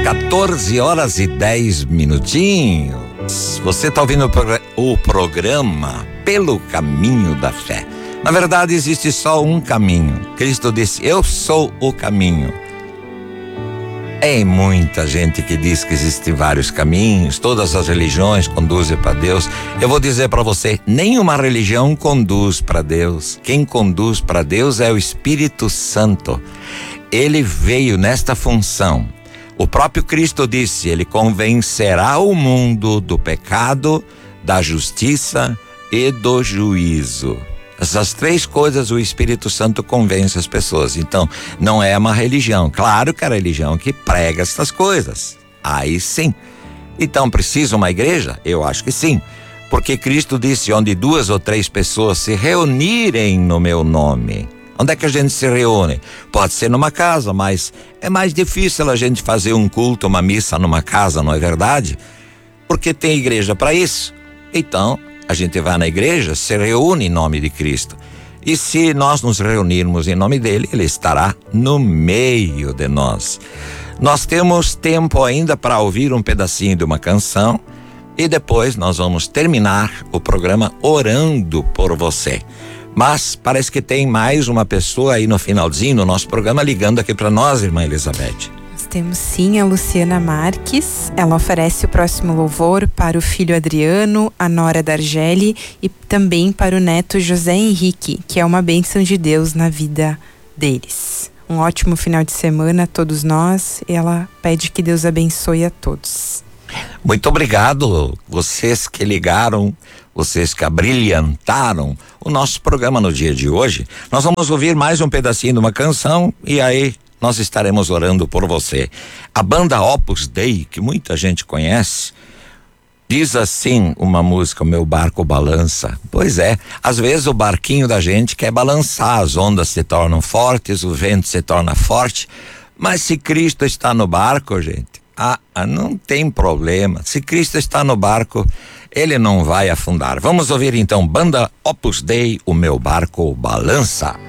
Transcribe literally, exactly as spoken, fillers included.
quatorze horas e dez minutinhos. Você está ouvindo o, progr- o programa Pelo Caminho da Fé. Na verdade, existe só um caminho. Cristo disse: eu sou o caminho. Tem muita gente que diz que existem vários caminhos, todas as religiões conduzem para Deus. Eu vou dizer para você, nenhuma religião conduz para Deus. Quem conduz para Deus é o Espírito Santo. Ele veio nesta função. O próprio Cristo disse: ele convencerá o mundo do pecado, da justiça e do juízo. Essas três coisas o Espírito Santo convence as pessoas. Então, não é uma religião. Claro que é a religião que prega essas coisas. Aí sim. Então, precisa uma igreja? Eu acho que sim. Porque Cristo disse: onde duas ou três pessoas se reunirem no meu nome. Onde é que a gente se reúne? Pode ser numa casa, mas é mais difícil a gente fazer um culto, uma missa numa casa, não é verdade? Porque tem igreja para isso. Então, a gente vai na igreja, se reúne em nome de Cristo. E se nós nos reunirmos em nome dele, ele estará no meio de nós. Nós temos tempo ainda para ouvir um pedacinho de uma canção e depois nós vamos terminar o programa orando por você. Mas parece que tem mais uma pessoa aí no finalzinho do nosso programa ligando aqui para nós, irmã Elizabeth. Nós temos sim a Luciana Marques. Ela oferece o próximo louvor para o filho Adriano, a nora da Argeli e também para o neto José Henrique, que é uma bênção de Deus na vida deles. Um ótimo final de semana a todos nós, e ela pede que Deus abençoe a todos. Muito obrigado, vocês que ligaram, vocês que abrilhantaram o nosso programa no dia de hoje. Nós vamos ouvir mais um pedacinho de uma canção e aí nós estaremos orando por você. A banda Opus Dei, que muita gente conhece, diz assim uma música: o meu barco balança. Pois é, às vezes o barquinho da gente quer balançar, as ondas se tornam fortes, o vento se torna forte, mas se Cristo está no barco, gente, ah, não tem problema. Se Cristo está no barco, ele não vai afundar. Vamos ouvir então banda Opus Dei, o meu barco balança.